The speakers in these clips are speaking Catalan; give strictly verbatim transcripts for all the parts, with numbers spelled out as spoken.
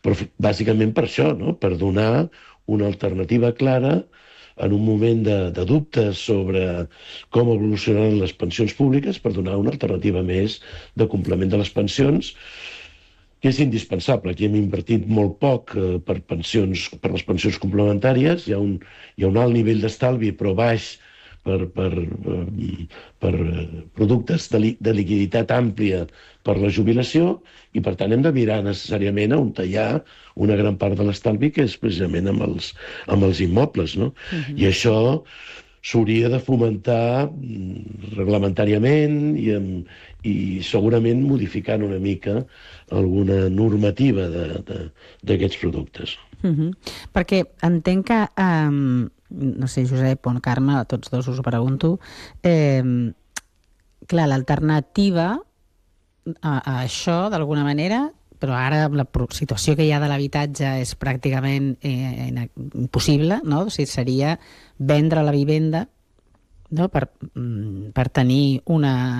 però bàsicament per això, no? Per donar una alternativa clara en un moment de, de dubtes sobre com evolucionaran les pensions públiques, per donar una alternativa més de complement de les pensions, que és indispensable. Aquí hem invertit molt poc eh, per, pensions, per les pensions complementàries, hi ha un, hi ha un alt nivell d'estalvi, però baix per, per, eh, per productes de, li, de liquiditat àmplia per la jubilació, i per tant hem de mirar necessàriament on hi ha una gran part de l'estalvi, que és precisament amb els, amb els immobles, no? Uh-huh. I això s'hauria de fomentar reglamentàriament i, amb, i segurament modificant una mica alguna normativa d'aquests productes. Uh-huh. Perquè entenc que, um, no sé, Josep o Carme, a tots dos us ho pregunto, eh, clar, l'alternativa a, a això, d'alguna manera, però ara la situació que hi ha de l'habitatge és pràcticament eh, impossible, no? O sigui, seria vendre la vivenda, no? per, per tenir una...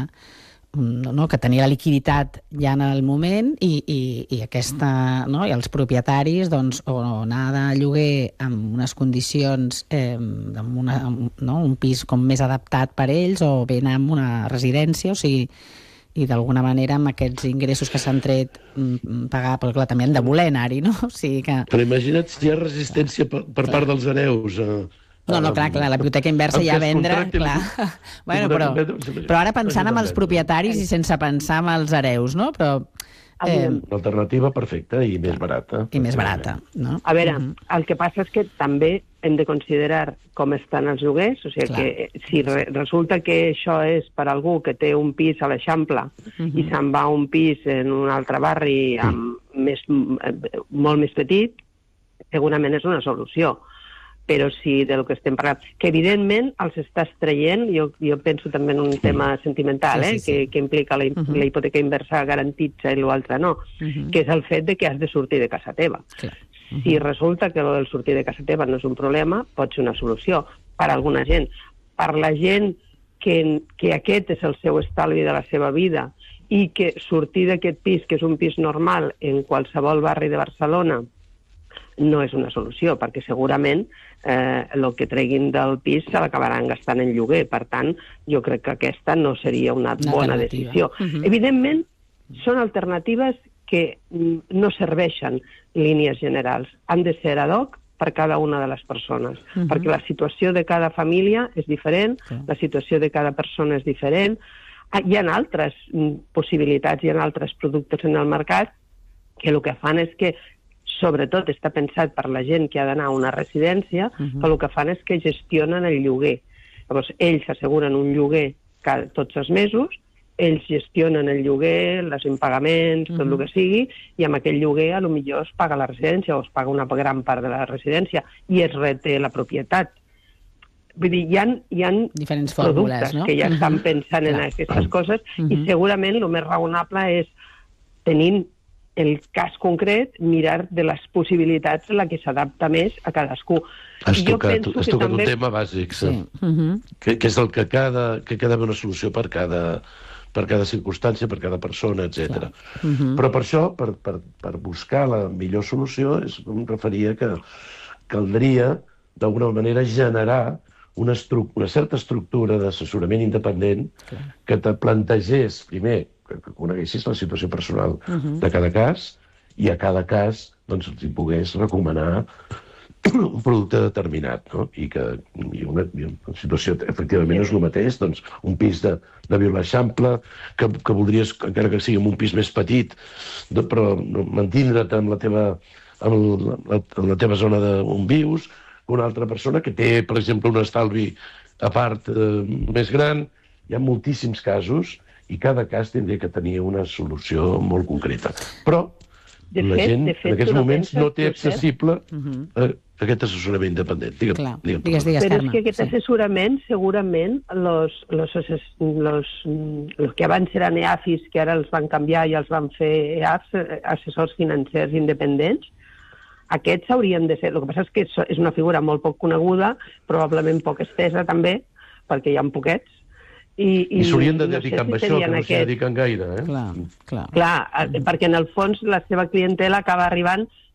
No? Que tenir la liquiditat ja en el moment i, i, i, aquesta, no? I els propietaris doncs, o anar de lloguer amb unes condicions, eh, amb una, no? un pis com més adaptat per ells, o bé anar amb una residència, o sigui, i d'alguna manera amb aquests ingressos que s'han tret pagar, però clar, també han de voler anar-hi, no? O sigui que... Però imagina't si hi ha resistència per, per part dels hereus. Eh? No, no, clar, clar, la biblioteca inversa ja a vendre, clar. Bueno, però, però ara pensant en els propietaris i sense pensar en els hereus, no? Però... Eh... L'alternativa perfecta i més barata. I més barata, no? A veure, el que passa és que també hem de considerar com estan els lloguers, o sigui clar. Que si re resulta que això és per algú que té un pis a l'Eixample uh-huh. i se'n va a un pis en un altre barri amb més, molt més petit, segurament és una solució. Però si del que estem parlant, que evidentment els estàs traient, jo, jo penso també en un tema sentimental, eh, sí, sí, sí. Que, que implica la, uh-huh. la hipoteca inversa garantitza i l'altre no, uh-huh. que és el fet de que has de sortir de casa teva. Clar. Uh-huh. Si resulta que el sortir de casa teva no és un problema, pot ser una solució per a alguna gent. Per la gent que, que aquest és el seu estalvi de la seva vida i que sortir d'aquest pis, que és un pis normal en qualsevol barri de Barcelona, no és una solució, perquè segurament eh, el que treguin del pis se l'acabaran gastant en lloguer. Per tant, jo crec que aquesta no seria una, una bona decisió. Uh-huh. Evidentment, són alternatives que no serveixen línies generals. Han de ser ad hoc per cada una de les persones, uh-huh. perquè la situació de cada família és diferent, uh-huh. la situació de cada persona és diferent. Hi ha altres possibilitats, hi ha altres productes en el mercat que el que fan és que sobretot està pensat per la gent que ha d'anar a una residència, uh-huh. que el que fan és que gestionen el lloguer. Llavors, ells asseguren un lloguer cada, tots els mesos, ells gestionen el lloguer, els impagaments, uh-huh. tot el que sigui, i amb aquell lloguer a lo millor es paga la residència o es paga una gran part de la residència i es reté la propietat. Vull dir, hi ha, hi ha diferents productes fórmules, no? Que ja estan pensant uh-huh. en aquestes coses uh-huh. i segurament el més raonable és, tenint el cas concret, mirar de les possibilitats en la que s'adapta més a cadascú. Has tocat, has tocat també... un tema bàsic, sí. uh-huh. que, que és el que cada, que cada una solució per cada, per cada circumstància, per cada persona, etcètera. Uh-huh. Però per això, per, per, per buscar la millor solució, és, em referia que caldria, d'alguna manera, generar una, una certa estructura d'assessorament independent uh-huh. que te plantegés, primer, que coneguessis la situació personal uh-huh. de cada cas, i a cada cas doncs, els hi pogués recomanar un producte determinat, no? I que i una, i una situació efectivament és el mateix, doncs un pis de, de Vilaeixample que, que voldries, encara que sigui un pis més petit, de, però mantindre't amb la teva, amb la, la, la teva zona on vius, una altra persona que té, per exemple, un estalvi a part eh, més gran. Hi ha moltíssims casos i cada cas tindria que tenir una solució molt concreta. Però de la fet, gent fet, en aquests moments no té accessible uh-huh. a, a aquest assessorament independent. Digue'm, Clar, digue'm, digues, digues, Però Carme. és que aquest sí. assessorament, segurament, los, los, los, los que abans eren E A F Is, que ara els van canviar i els van fer E A Fs, assessors financers independents, aquests haurien de ser... El que passa és que és una figura molt poc coneguda, probablement poc estesa també, perquè hi ha poquets, I, I, I s'haurien de dedicar no sé si amb això, que no s'hi dediquen gaire. Eh? Clar, clar. clar, perquè en el fons la seva clientela acaba arribant